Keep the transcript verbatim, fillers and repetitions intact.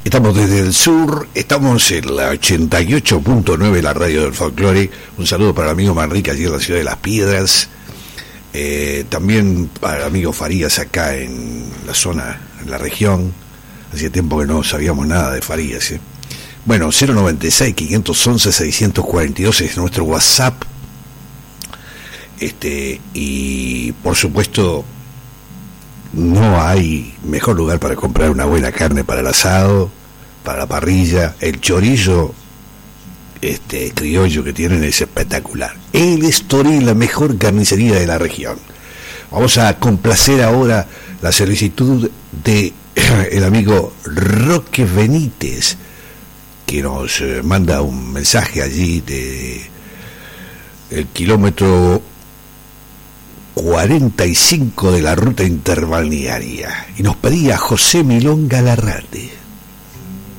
Estamos desde el sur, estamos en la ochenta y ocho punto nueve, la radio del folclore. Un saludo para el amigo Manrique allí en la ciudad de Las Piedras. Eh, también para el amigo Farías acá en la zona, en la región. Hacía tiempo que no sabíamos nada de Farías, ¿eh? Bueno, cero noventa y seis, quinientos once, seiscientos cuarenta y dos es nuestro WhatsApp. Este, y por supuesto, no hay mejor lugar para comprar una buena carne para el asado, para la parrilla. El chorizo este criollo que tienen es espectacular. El Estoril, la mejor carnicería de la región. Vamos a complacer ahora la solicitud de el amigo Roque Benítez, que nos eh, manda un mensaje allí de el kilómetro cuarenta y cinco de la ruta interbalnearia, y nos pedía José Milón Galarrate.